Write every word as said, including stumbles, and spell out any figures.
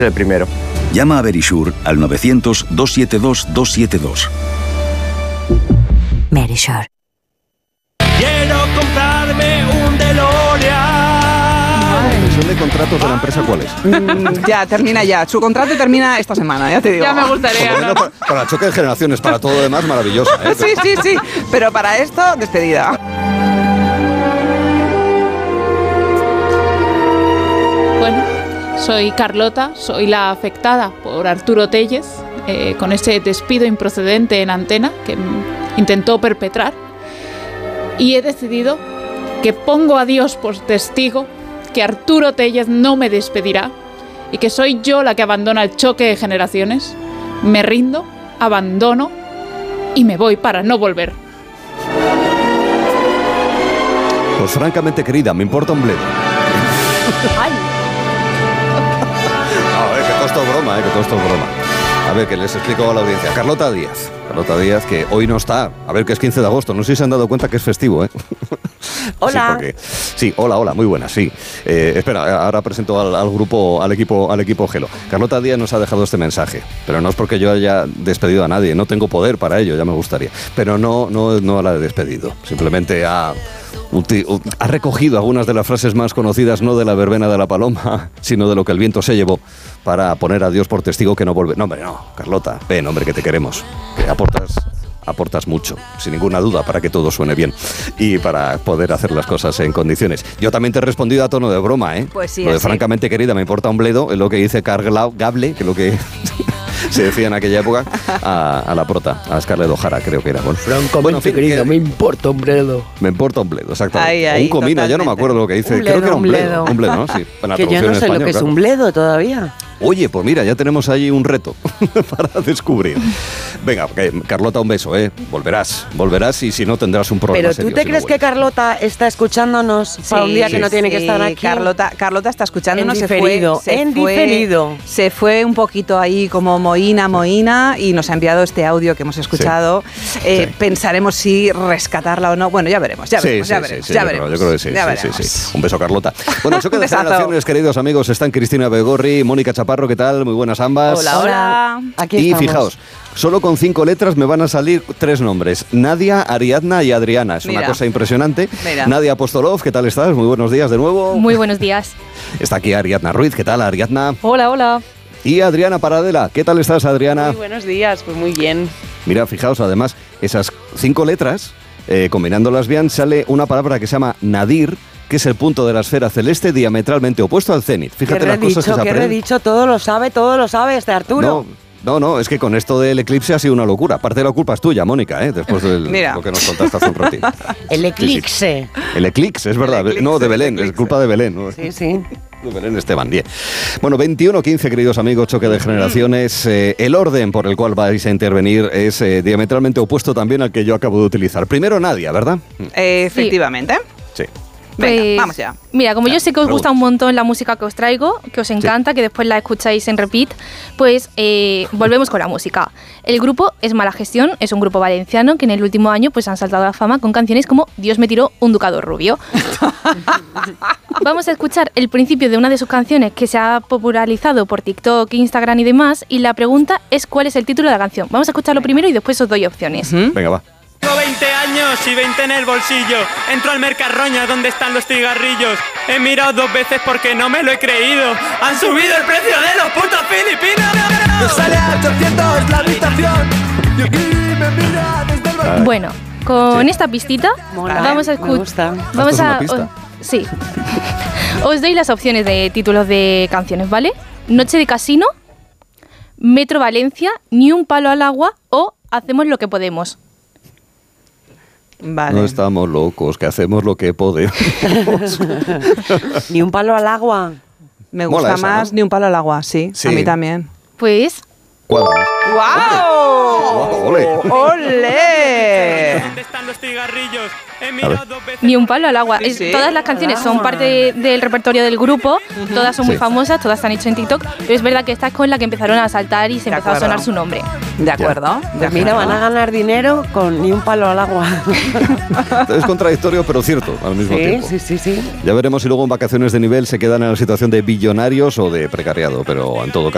el primero. Llama a Verisure al novecientos, doscientos setenta y dos, doscientos setenta y dos. Verisure. Quiero comprarme un DeLorean. ¿La comisión de contratos de la empresa cuál es? Mm, ya, termina ya. Su contrato termina esta semana, ya te digo. Ya me gustaría. Bueno, para, para choque de generaciones, para todo lo demás, maravillosa, ¿eh? Sí, sí, sí. Pero para esto, despedida. Bueno, soy Carlota, soy la afectada por Arturo Tellez, eh, con ese despido improcedente en Antena que m- intentó perpetrar. Y he decidido que pongo a Dios por testigo que Arturo Tellez no me despedirá y que soy yo la que abandona el choque de generaciones. Me rindo, abandono y me voy para no volver. Pues francamente, querida, me importa un bledo. Ay. No, eh, que todo esto es broma, eh, que todo esto es broma. A ver, que les explico a la audiencia. Carlota Díaz. Carlota Díaz, que hoy no está. A ver, que es quince de agosto. No sé si se han dado cuenta que es festivo, ¿eh? Hola. Sí, porque, sí, hola, hola, muy buenas, sí. Eh, espera, ahora presento al, al grupo, al equipo, al equipo Gelo. Carlota Díaz nos ha dejado este mensaje, pero no es porque yo haya despedido a nadie, no tengo poder para ello, ya me gustaría. Pero no, no, no la he despedido, simplemente ha... ha recogido algunas de las frases más conocidas, no de la verbena de la paloma, sino de lo que el viento se llevó, para poner a Dios por testigo que no vuelve. No, hombre, no, Carlota, ven, hombre, que te queremos, que aportas, aportas mucho, sin ninguna duda, para que todo suene bien y para poder hacer las cosas en condiciones. Yo también te he respondido a tono de broma, ¿eh? Pues sí, lo de así. francamente, querida, me importa un bledo, es lo que dice Carl Gable, que es lo que... se decía en aquella época a, a la prota, a Scarlett O'Hara, creo que era. Bueno, Francamente, bueno, en fin, querida, que- me importa un bledo. me importa un bledo, exactamente. Ahí, O ahí, un comino, ya no me totalmente. acuerdo lo que dice. Un Creo que era un bledo, bledo. un Un bledo, ¿no? Sí. En la Que yo traducción no sé en lo español, que es claro. un bledo todavía. Oye, pues mira, ya tenemos ahí un reto para descubrir. Venga, que- Carlota, un beso, ¿eh? Volverás, volverás y si no tendrás un problema Pero serio. ¿tú te si no crees que vuelves. Carlota está escuchándonos para un día que no tiene que sí, estar aquí? Carlota, Carlota está escuchándonos. En se diferido, fue, se en fue- diferido. Se fue un poquito ahí como mohina, mohina y nos ha enviado este audio que hemos escuchado. Eh, Sí. Pensaremos si rescatarla o no. Bueno, ya veremos, ya Sí, veremos, sí, ya sí, veremos. sí, ya yo creo- veremos, yo creo que sí, ya sí, sí, veremos. sí. Un beso, Carlota. Bueno, choque de Besazo. generaciones, queridos amigos, están Cristina Begorri, Mónica Chaparro, ¿qué tal? Muy buenas ambas. Hola, hola. Aquí Y estamos. fijaos, solo con cinco letras me van a salir tres nombres: Nadia, Ariadna y Adriana. Es Mira. una cosa impresionante. Mira. Nadia Apostolov, ¿qué tal estás? Muy buenos días de nuevo. Muy buenos días. Está aquí Ariadna Ruiz, ¿qué tal, Ariadna? Hola, hola. Y Adriana Paradela, ¿qué tal estás, Adriana? Muy buenos días, pues muy bien. Mira, fijaos, además, esas cinco letras, eh, combinándolas bien, sale una palabra que se llama Nadir, que es el punto de la esfera celeste diametralmente opuesto al cenit. ¿Qué Fíjate las cosas redicho, que se qué aprenden. redicho? Todo lo sabe, todo lo sabe este Arturo. No, no, no, es que con esto del eclipse ha sido una locura. Parte de la culpa es tuya, Mónica, ¿eh? Después de Mira. lo que nos contaste hace un ratito. El eclipse. El eclipse, es verdad. eclipse, no, de el Belén, eclipse. es culpa de Belén. ¿no? Sí, sí. De Belén Esteban, bien. Bueno, veintiuno quince, queridos amigos, choque de generaciones. Eh, el orden por el cual vais a intervenir es eh, diametralmente opuesto también al que yo acabo de utilizar. Primero Nadia, ¿verdad? Eh, efectivamente. Sí. Venga, Pues, vamos ya. Mira, como yo sé que os gusta pregunta. un montón la música que os traigo, que os encanta, que después la escucháis en repeat, pues eh, volvemos con la música. El grupo es Mala Gestión, es un grupo valenciano que en el último año pues han saltado a la fama con canciones como Dios me tiró un ducado rubio. Vamos a escuchar el principio de una de sus canciones que se ha popularizado por TikTok, Instagram y demás, y la pregunta es ¿cuál es el título de la canción? Vamos a escucharlo primero y después os doy opciones. Venga, va. Tengo veinte años y veinte en el bolsillo. Entro al Mercarroña donde están los cigarrillos. He mirado dos veces porque no me lo he creído. Han subido el precio de los putos filipinos. Me sale a ochocientos la habitación. Y aquí me mira desde el balcón. Bueno, con esta pistita Mola, vamos a me escuchar. gusta. Vamos ¿Esto es una a. pista? o- sí. Os doy las opciones de títulos de canciones, ¿vale? Noche de casino, Metro Valencia, Ni un palo al agua o Hacemos lo que podemos. Vale. No estamos locos, que hacemos lo que podemos. Ni un palo al agua. Me Mola gusta esa, más ¿no? Ni un palo al agua, sí, Sí. A mí también. Pues ¿Cuál más? ¡Guau! ¡Ole! ¡Ole! ¿Dónde están los cigarrillos? He ver. mirado dos veces. Ni un palo al agua. Sí, Es- sí. todas las canciones son parte de- del repertorio del grupo, todas son muy Sí. famosas, todas están hechas en TikTok, pero es verdad que esta es con la que empezaron a saltar y se De empezó a acuerdo. sonar su nombre. De acuerdo. de Pues mira, acuerdo. van a ganar dinero con ni un palo al agua. Es contradictorio, pero cierto al mismo Sí, tiempo. sí, sí, sí. Ya veremos si luego en vacaciones de nivel se quedan en la situación de billonarios o de precariado, pero en todo caso.